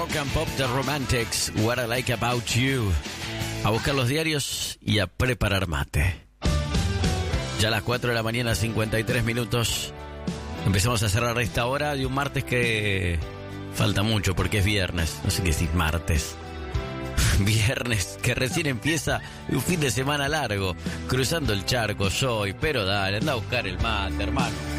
Rock and Pop The Romantics, What I Like About You. A buscar los diarios y a preparar mate. Ya a las 4 de la mañana, 53 minutos. Empezamos a cerrar esta hora de un martes que falta mucho porque es viernes. No sé qué decir martes. Viernes que recién empieza un fin de semana largo. Cruzando el charco soy, pero dale, anda a buscar el mate, hermano.